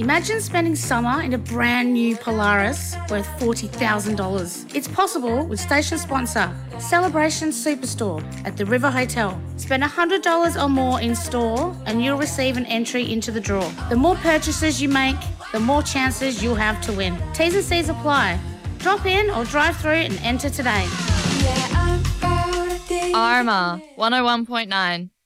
Imagine spending summer in a brand new Polaris worth $40,000. It's possible with station sponsor Celebration Superstore at the River Hotel. Spend $100 or more in store and you'll receive an entry into the draw. The more purchases you make, the more chances you'll have to win. T's and C's apply. Drop in or drive through and enter today. RMR 101.9.